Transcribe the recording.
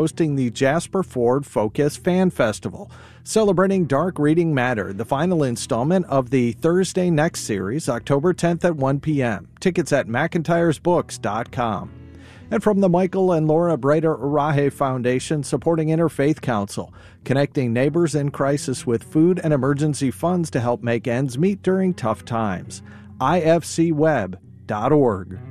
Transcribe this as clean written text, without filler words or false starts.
hosting the Jasper Ford Focus Fan Festival, celebrating Dark Reading Matter, the final installment of the Thursday Next series, October 10th at 1 p.m. Tickets at McIntyresBooks.com. And from the Michael and Laura Brader Arahe Foundation, supporting Interfaith Council, connecting neighbors in crisis with food and emergency funds to help make ends meet during tough times. ifcweb.org.